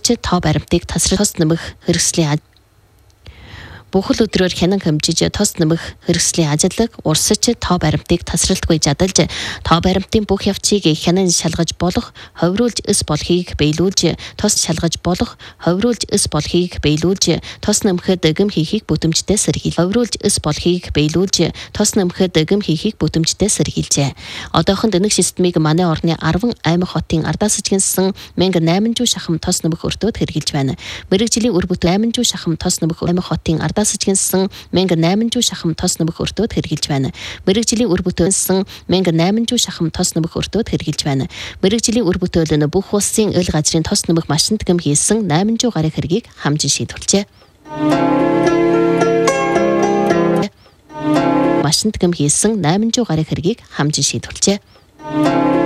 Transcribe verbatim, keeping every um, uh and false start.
урсаж тоо баримтыг тасрах тос нэмэх хэрэгслийн Бүхэл өдрөөр хянан хэмжиж тос нэмэх хэрэгслийн ажиллаг урсаж тоо баримтыг тасралтгүй жадалж тоо баримтын бүх явцыг хянан шалгаж болох ховируулж эс болохыг биелүүлж тос шалгаж болох ховируулж эс болохыг биелүүлж тос нэмэхэд гэм хийхийг бүтэмжтэй сэргийл ховируулж эс болохыг биелүүлж тос нэмэхэд гэм хийхийг бүтэмжтэй сэргийлжээ. Одоохонд нэг системийг манай орны арван аймаг хотын ардаас ижгэнсэн мянга найман зуун шахам тос нэмэх өртөөд хэрэгжилж байна. Мэргэжлийн үр бүтэн найман зуун шахам тос нэмэх аймаг хотын ардаас ижгэнсэн мянга найман зуун шахам тос нэмэх өртөөд хэрэгжилж байна. Мэргэжлийн үр бүтэнсэн мянга найман зуун шахам тос нэмэх өртөөд хэрэгжилж байна. Мэргэжлийн үр бүтээл нь бүх улсын ил газрын тос нэмэх машинд гэм хийсэн найман зуун гаруй хэргийг хамжин шийдвэрлэжээ. Машинд гэм хийсэн найман зуун гаруй хэргийг хамжин шийдвэрлэжээ.